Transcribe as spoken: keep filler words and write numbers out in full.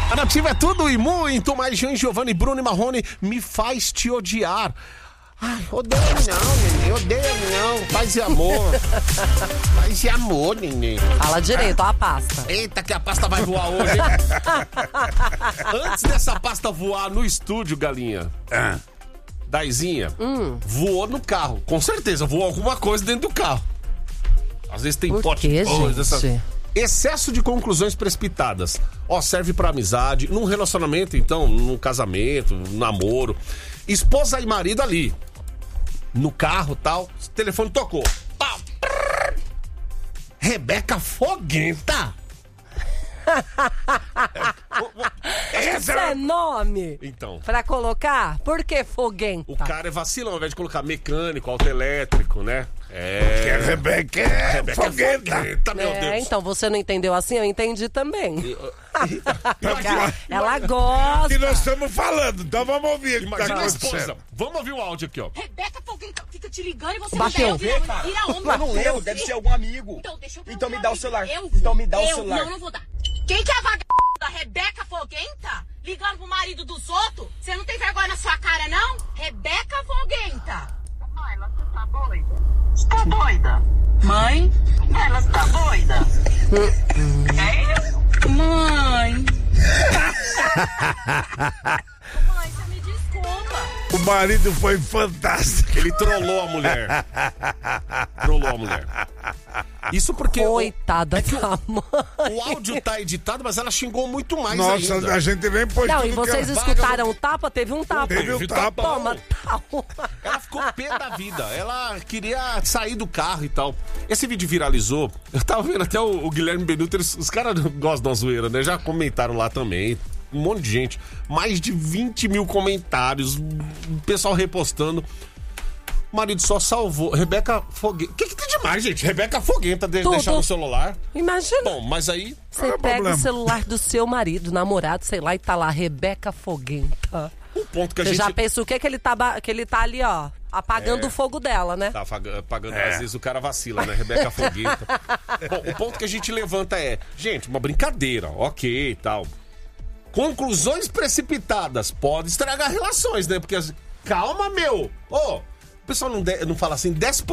A Nativa é tudo e muito mais. Jean Giovanni, Bruno e Marrone, Me Faz Te Odiar. Ai, odeio não, neném, odeio não. Paz e amor. Paz e amor, neném. Fala direito, ó a pasta. Eita, que a pasta vai voar hoje, hein? Antes dessa pasta voar no estúdio, galinha, ah. Daizinha, hum. voou no carro. Com certeza, voou alguma coisa dentro do carro. Às vezes tem Por pote quê, de coisa. gente? Essa... Excesso de conclusões precipitadas. Ó, serve pra amizade, num relacionamento, então, num casamento, num namoro. Esposa e marido ali. No carro e tal, o telefone tocou. Pau. Rebeca Foguenta. é, Isso é nome? Então. Pra colocar? Por que Foguenta? O cara é vacilão, ao invés de colocar mecânico, autoelétrico, né? É. Que a Rebeca é Rebeca Foguenta. Foguenta, meu é, Deus. Então você não entendeu assim, eu entendi também. Imagina, ela gosta. Que nós estamos falando, então vamos ouvir. Imagina tá a esposa. Vamos ouvir o áudio aqui, ó. Rebeca Foguenta fica te ligando e você Bateu. não vira, vira onda. Eu não lembro, deve ser algum amigo. Então, deixa eu ver Então o me meu dá o amigo. celular. Eu Então me dá o eu, celular. Não, não vou dar. Quem que é a vagabunda da Rebeca Foguenta? Ligando pro marido dos outros? Você não tem vergonha na sua cara, não? Rebeca Foguenta. Mãe, ela tá doida. Está doida? Mãe? Ela está doida. É? Mãe. Mãe, você me desculpa. O marido foi fantástico. Ele trollou a mulher. Trollou a mulher. Isso porque... Coitada o, é da o, mãe. o áudio tá editado, mas ela xingou muito mais Nossa, ainda. a gente nem pôs Não, tudo e vocês que escutaram o tapa? Teve um tapa. Teve um tapa. Toma, tal. Ela ficou pé da vida. Ela queria sair do carro e tal. Esse vídeo viralizou. Eu tava vendo até o, o Guilherme Benuto. Eles, os caras gostam da zoeira, né? Já comentaram lá também. Um monte de gente. Mais de vinte mil comentários. O pessoal repostando. O marido só salvou. Rebeca Foguenta. O que, que tem demais, gente? Rebeca Foguenta de, Tudo. deixar no celular. Imagina. Bom, mas aí... Você Qual é o pega problema? o celular do seu marido, namorado, sei lá, e tá lá, Rebeca Foguenta. O ponto que a Você gente... já pensa o que que ele tá, ba- que ele tá ali, ó, apagando É. o fogo dela, né? Tá faga- pagando, É. às vezes o cara vacila, né? Rebeca Foguenta. Bom, o ponto que a gente levanta é... Gente, uma brincadeira, ok e tal. Conclusões precipitadas pode estragar relações, né? Porque, as- calma, meu! Ô, o pessoal não, de- não fala assim, desce